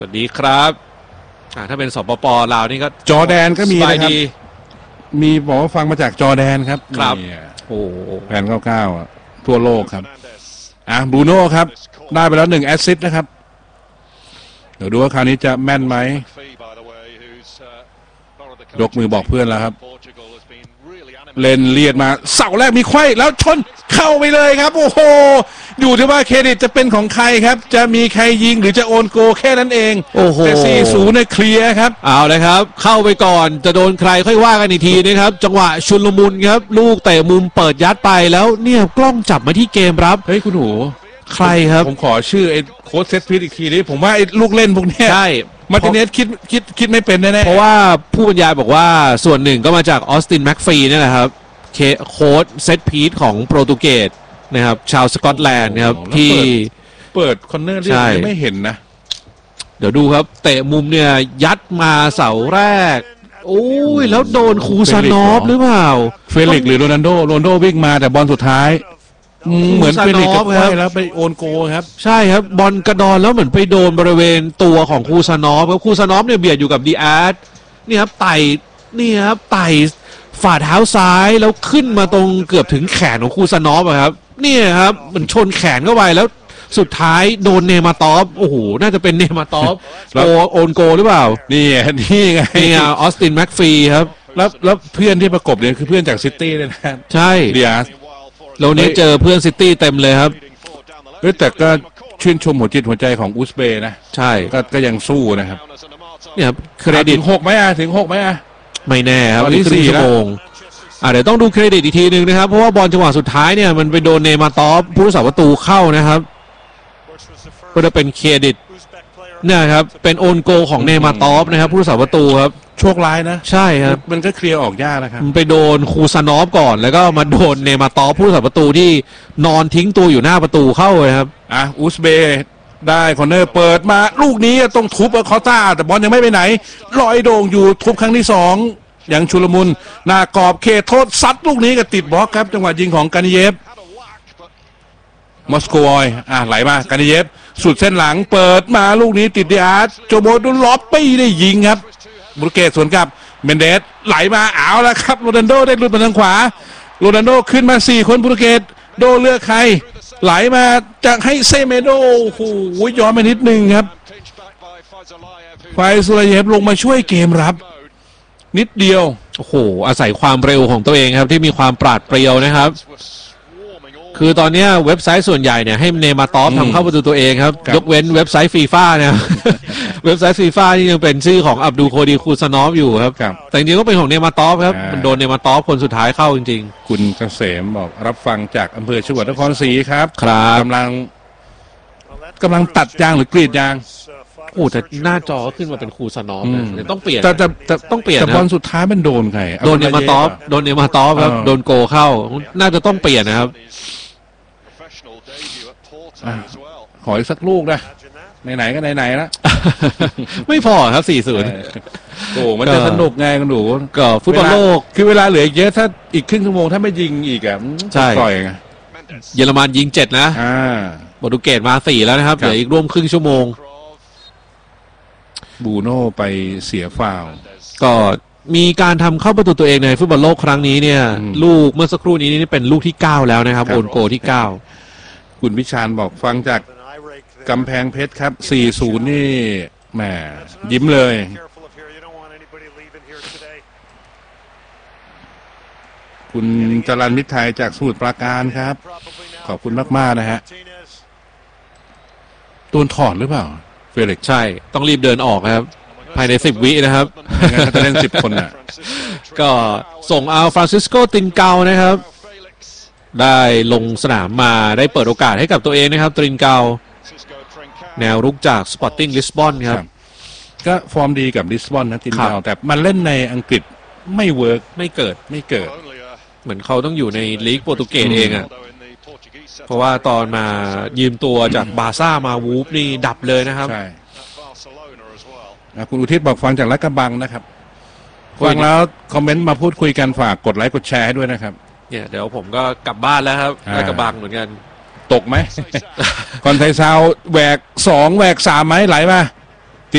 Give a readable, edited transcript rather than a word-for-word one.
สวัสดีครับถ้าเป็นสปป.ลาวนี่ก็จอร์แดนก็มีนะครับมีบอกว่าฟังมาจากจอร์แดนครับครับโอ้แผน99ทั่วโลกครับบรูโน่ครับได้ไปแล้ว1 แอสซิสต์นะครับเดี๋ยวดูว่าคราวนี้จะแม่นไหมยกมือบอกเพื่อนแล้วครับเล่นเลียดมาเสาแรกมีไขว้แล้วชนเข้าไปเลยครับโอ้โหอยู่ที่ว่าเครดิตจะเป็นของใครครับจะมีใครยิงหรือจะโอนโกแค่นั้นเองโอ้โหแต่4-0เนี่ยเคลียร์ครับเอาเลยครับเข้าไปก่อนจะโดนใครค่อยว่ากันอีกทีนะครับจังหวะชุลมุนครับลูกเตะมุมเปิดยัดไปแล้วเนี่ยกล้องจับมาที่เกมรับเฮ้ยคุณหนูใครครับผมขอชื่อไอ้โค้ชเซตพีทอีกทีนี้ผมว่าไอ้ลูกเล่นพวกเนี้ยใช่มาร์ติเนสคิดไม่เป็นแน่ๆเพราะว่าผู้บรรยายบอกว่าส่วนหนึ่งก็มาจากออสตินแม็กฟรีนี่แหละครับโค้ชเซตพีทของโปรตุเกสนะครับชาวสกอตแลนด์ครับที่เปิดคอนเนอร์ไม่เห็นนะเดี๋ยวดูครับเตะมุมเนี่ยยัดมาเสาแรกโอ้ยแล้วโดนคูซานอฟหรือเปล่าเฟลิกหรือโรนัลโดวิ่งมาแต่บอลสุดท้ายเหมือนเฟลิกกับไแล้วไปโอนโกครับใช่ครับบอลกระดอนแล้วเหมือนไปโดนบริเวณตัวของคูซานอฟครับคูซานอฟเนี่ยเบียดอยู่กับดีอาร์ตนี่ครับไต่ฝ่าเท้าซ้ายแล้วขึ้นมาตรงเกือบถึงแขนของคูซานอฟครับนี่ครับมันชนแขนเข้าไปแล้วสุดท้ายโดนเนมาตอฟโอ้โหน่าจะเป็นเนมาตอฟโอนโกหรือเปล่านี่ไงนี่ออสตินแม็กฟรีครับแล้วเพื่อนที่ประกบเนี่ยคือเพื่อนจากซิตี้เลยนะใช่เดียสเราเนี้ยเจอเพื่อนซิตี้เต็มเลยครับแต่ก็ชื่นชมหัวจิตหัวใจของอุซเบย์นะใช่ก็ยังสู้นะครับเนี่ยครับเครดิตถึง6ไหมถึง6ไหมไม่แน่ครับวันที่4 ชั่วโมงเดี๋ยวต้องดูเครดิตอีกทีนึงนะครับเพราะว่าบอลจังหวะสุดท้ายเนี่ยมันไปโดนเนมาตอฟผู้รักษาประตูเข้านะครับก็จะเป็นเครดิตเนี่ยครับเป็นโอนโกของเนมาตอฟนะครับผู้รักษาประตูครับโชคร้ายนะใช่ครับมันก็เคลียร์ออกยากนะครับมันไปโดนคูซานอฟก่อนแล้วก็มาโดนเนมาตอฟผู้รักษาประตูที่นอนทิ้งตัวอยู่หน้าประตูเข้าเลยครับอุซเบย์ได้คอนเนอร์เปิดมาลูกนี้ต้องทุบคอต้าแต่บอลยังไม่ไปไหนลอยโด่งอยู่ทุบครั้งที่2อย่างชุลมุนหน้ากรอบเขตโทษซัดลูกนี้ก็ติดบล็อกครับจังหวะยิงของกานิเยฟมอสโกวอยไหลมากานิเยฟสุดเส้นหลังเปิดมาลูกนี้ติดดิอาร์ตโจโบดุลล็อบปี้ได้ยิงครับบุรเกตสวนกับเมนเดสไหลมาเอาแล้วครับโรนัลโดได้หลุดมาทางขวาโรนัลโดขึ้นมา4คนบุรเกตโดเลือกใครไหลมาจะให้เซเมโดโอ้โหย้อนไปนิดนึงครับไฟสุรเยฟลงมาช่วยเกมรับนิดเดียวโอ้โหอาศัยความเร็วของตัวเองครับที่มีความปราดเปรียวนะครับคือตอนนี้เว็บไซต์ส่วนใหญ่เนี่ยให้เนมาตอฟทำเข้าประตูตัวเองครับยกเว้นเว็บไซต์ฟีฟ่าเนี่ยเว็บไซต์ฟีฟ่าที่ยังเป็นชื่อของอับดุลโคดีคูซานอฟอยู่ครับแต่จริงๆก็เป็นของเนมาตอฟครับมันโดนเนมาตอฟคนสุดท้ายเข้าจริงๆคุณเกษมบอกรับฟังจากอำเภอจังหวัดนครศรีครับกำลังตัดยางหรือกรีดยางโอ้แต่หน้าจอขึ้นมาเป็นคูซานอฟต้องเปลี่ยนแต่ต้องเปลี่ยนแต่บอลสุดท้ายมันโดนใครโดนเนมาตอฟครับโดนโกเข้าน่าจะต้องเปลี่ยนนะครับขออีกสักลูกนะไหนก็ไหนแล้วไม่พอครับ4-0 โอ้มันจะสนุกไงกันหนูก็ฟุตบอลโลกคือเวลาเหลือเยอะถ้าอีกครึ่งชั่วโมงถ้าไม่ยิงอีกใช่ต่อยไงเยอรมันยิง7นะโปรตุเกสมา4แล้วนะครับเหลืออีกร่วมครึ่งชั่วโมงบูโน่ไปเสียฟาวล์ก็มีการทำเข้าประตูตัวเองในฟุตบอลโลกครั้งนี้เนี่ยลูกเมื่อสักครู่นี้นี่เป็นลูกที่9แล้วนะครับโอนโกที่9 คุณวิชาญบอกฟังจากกำแพงเพชรครับ4-0นี่แหมยิ้มเลยคุณจรัญมิตรไทยจากสมุทรปราการครับขอบคุณมากๆนะฮะตัวถอดหรือเปล่าเฟลิกใช่ต้องรีบเดินออกครับภายใน10 วินะครับงั้นจะเล่น10 คนก็ส่งเอาฟรานซิสโกตินเกานะครับได้ลงสนามมาได้เปิดโอกาสให้กับตัวเองนะครับตรินเกาแนวรุกจากสปอร์ติ้งลิสบอนครับก็ฟอร์มดีกับลิสบอนนะตรินเกาแต่มันเล่นในอังกฤษไม่เวิร์กไม่เกิดเหมือนเขาต้องอยู่ในลีกโปรตุเกสเองเพราะว่าตอนมายืมตัวจากบาร์ซ่ามาวูฟนี่ดับเลยนะครับใช่คุณอุทิศบอกฟังจากรักกระบังนะครับฟังแล้วคอมเมนต์มาพูดคุยกันฝากกดไลค์กดแชร์ให้ด้วยนะครับเนี่ยเดี๋ยวผมก็กลับบ้านแล้วครับรักกระบังเหมือนกันตกไหมคอนไทซาวแหวก2แหวก3ไหมไหลมา